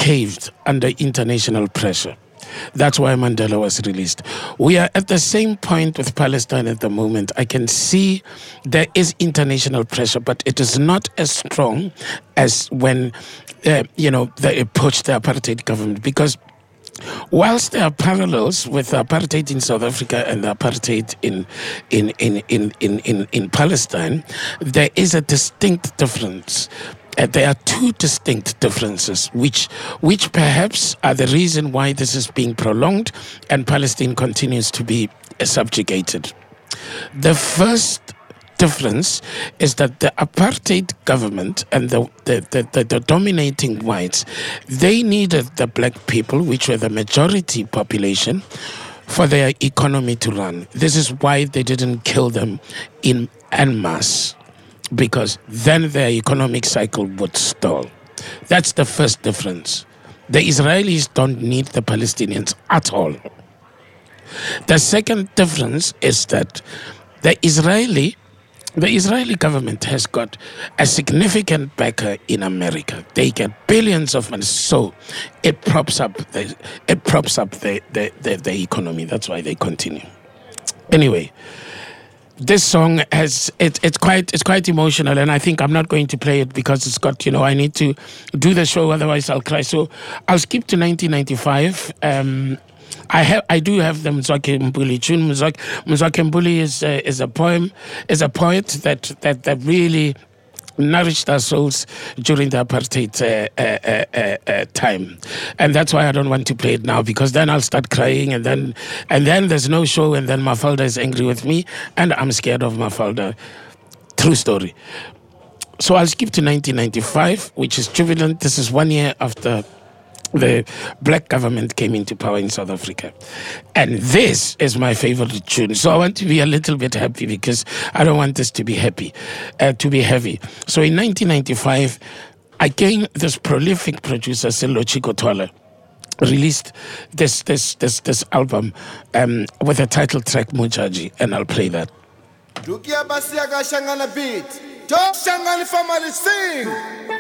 caved under international pressure. That's why Mandela was released. We are at the same point with Palestine at the moment. I can see there is international pressure, but it is not as strong as when, they approached the apartheid government. Because whilst there are parallels with apartheid in South Africa and apartheid in Palestine, there is a distinct difference. There are two distinct differences, which perhaps are the reason why this is being prolonged and Palestine continues to be subjugated. The first difference is that the apartheid government and the dominating whites, they needed the black people, which were the majority population, for their economy to run. This is why they didn't kill them en masse, because then their economic cycle would stall. That's the first difference. The Israelis don't need the Palestinians at all. The second difference is that the Israeli government has got a significant backer in America. They get billions of money, so it props up the economy. That's why they continue. Anyway, this song it's quite emotional, and I think I'm not going to play it because it's got, I need to do the show, otherwise I'll cry. So I'll skip to 1995. I do have the Mzwakhe Mpuli tune. Mzwakhe Mpuli is a poet that really nourished our souls during the apartheid time, and that's why I don't want to play it now, because then I'll start crying, and then there's no show, and then Mafalda is angry with me, and I'm scared of Mafalda. True story. So I'll skip to 1995, which is Jubilant. This is 1 year after the black government came into power in South Africa. And this is my favorite tune. So I want to be a little bit happy because I don't want this to be heavy. So in 1995, again, this prolific producer, Sello Chico Twala, released this album with the title track Mujaji, and I'll play that. Dukia Basiaga Shangana beat. Top Shangani family sing.